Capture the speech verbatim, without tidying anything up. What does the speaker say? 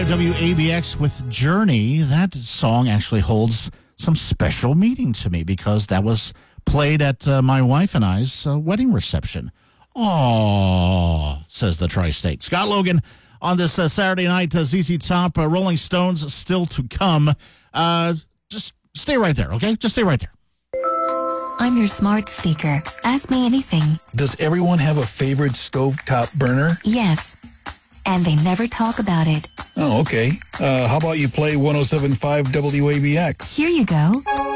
W A B X with Journey. That song actually holds some special meaning to me because that was played at uh, my wife and I's uh, wedding reception. Aww, says the Tri-State. Scott Logan on this uh, Saturday night, uh, Z Z Top, uh, Rolling Stones still to come. Uh, just stay right there, okay? Just stay right there. I'm your smart speaker. Ask me anything. Does everyone have a favorite stovetop burner? Yes. And they never talk about it. Oh, okay. Uh, how about you play one oh seven point five W A B X? Here you go.